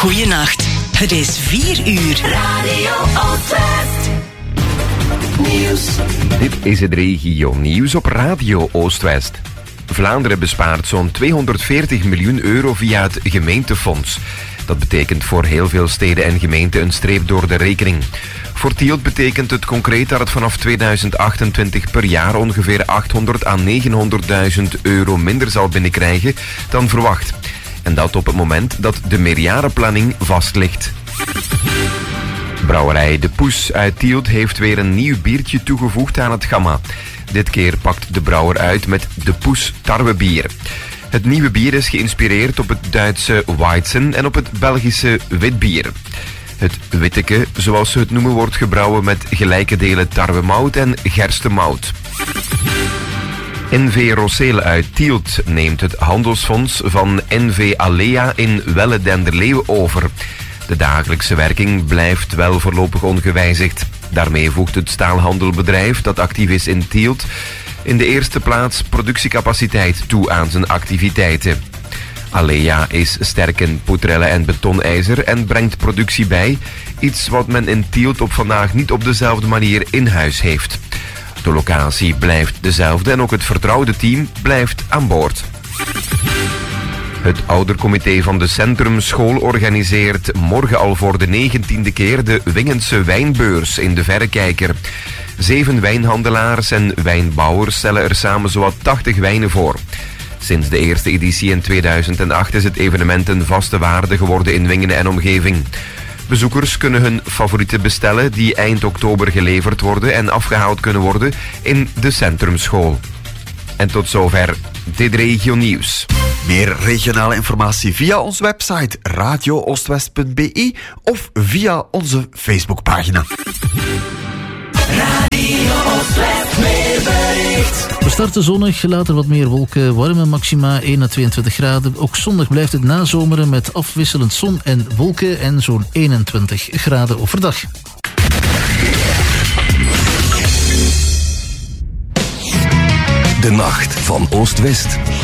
Goeienacht. Het is 4 uur. Radio Oostwest. Nieuws. Dit is het regio nieuws op Radio Oostwest. Vlaanderen bespaart zo'n 240 miljoen euro via het gemeentefonds. Dat betekent voor heel veel steden en gemeenten een streep door de rekening. Voor Tielt betekent het concreet dat het vanaf 2028 per jaar ongeveer 800 à 900.000 euro minder zal binnenkrijgen dan verwacht. En dat op het moment dat de meerjarenplanning vast ligt. Brouwerij De Poes uit Tielt heeft weer een nieuw biertje toegevoegd aan het gamma. Dit keer pakt de brouwer uit met De Poes tarwebier. Het nieuwe bier is geïnspireerd op het Duitse Weizen en op het Belgische witbier. Het witteke, zoals ze het noemen, wordt gebrouwen met gelijke delen tarwemout en gerstemout. NV Rosselen uit Tielt neemt het handelsfonds van NV Alea in Welle-Denderleeuw over. De dagelijkse werking blijft wel voorlopig ongewijzigd. Daarmee voegt het staalhandelbedrijf, dat actief is in Tielt, in de eerste plaats productiecapaciteit toe aan zijn activiteiten. Alea is sterk in poetrellen en betonijzer en brengt productie bij, iets wat men in Tielt op vandaag niet op dezelfde manier in huis heeft. De locatie blijft dezelfde en ook het vertrouwde team blijft aan boord. Het oudercomité van de Centrumschool organiseert morgen al voor de 19e keer de Wingense Wijnbeurs in de Verrekijker. 7 wijnhandelaars en wijnbouwers stellen er samen zowat 80 wijnen voor. Sinds de eerste editie in 2008 is het evenement een vaste waarde geworden in Wingenen en omgeving. Bezoekers kunnen hun favorieten bestellen die eind oktober geleverd worden en afgehaald kunnen worden in de Centrumschool. En tot zover dit regio nieuws. Meer regionale informatie via onze website radiooostwest.be of via onze Facebookpagina. Radio Oostwest weerbericht. We starten zonnig, later wat meer wolken, warme maxima 1 à 22 graden. Ook zondag blijft het nazomeren met afwisselend zon en wolken en zo'n 21 graden overdag. De nacht van Oost-West.